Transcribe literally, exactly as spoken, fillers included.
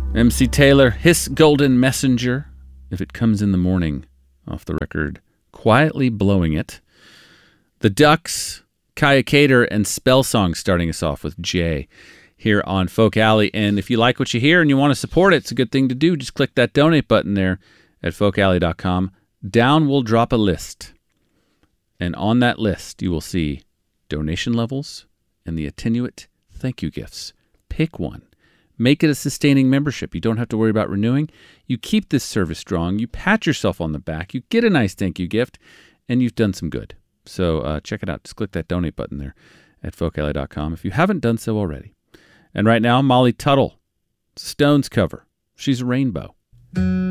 M C Taylor, His Golden Messenger. If it comes in the morning, off the record, Quietly Blowing It. The Ducks, Kaya Cater, and Spell Song starting us off with Jay here on Folk Alley. And if you like what you hear and you want to support it, it's a good thing to do. Just click that donate button there at folk alley dot com. Down will drop a list. And on that list, you will see donation levels and the Attenuate thank you gifts. Pick one. Make it a sustaining membership. You don't have to worry about renewing. You keep this service strong. You pat yourself on the back. You get a nice thank you gift, and you've done some good. So uh, check it out. Just click that donate button there at folk alley dot com if you haven't done so already. And right now, Molly Tuttle, Stones cover. She's a Rainbow.